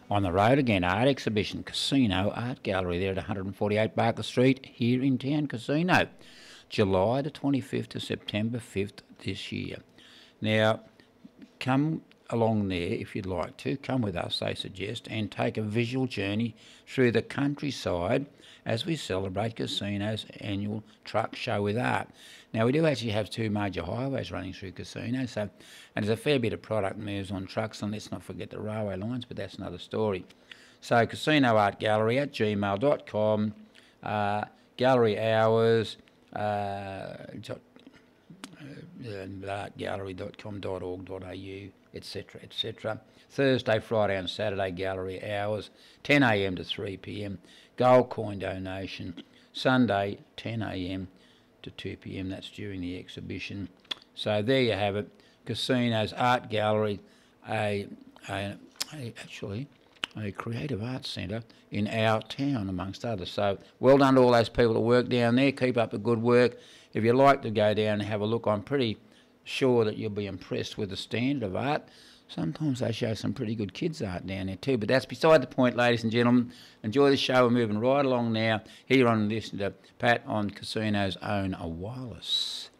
On the road again, art exhibition, Casino Art Gallery there at 148 Barker Street here in town, Casino. July the 25th to September 5th this year. Now, come along there if you'd like to. Come with us, they suggest, and take a visual journey through the countryside as we celebrate Casino's annual truck show with art. Now, we do actually have two major highways running through Casino, and there's a fair bit of product moves on trucks, and let's not forget the railway lines, but that's another story. So, Casino Art Gallery at gmail.com, gallery hours, artgallery.com.org.au, etc., etc. Thursday, Friday and Saturday gallery hours, 10 a.m. to 3 p.m. Gold coin donation. Sunday, 10 a.m. to 2 p.m. That's during the exhibition. So there you have it. Casino's Art Gallery, actually a creative arts centre in our town, amongst others. So well done to all those people that work down there. Keep up the good work. If you'd like to go down and have a look, I'm pretty sure that you'll be impressed with the standard of art. Sometimes they show some pretty good kids' art down there too, but that's beside the point, ladies and gentlemen. Enjoy the show. We're moving right along now. Here on Listen to Pat on Casino's own Wireless.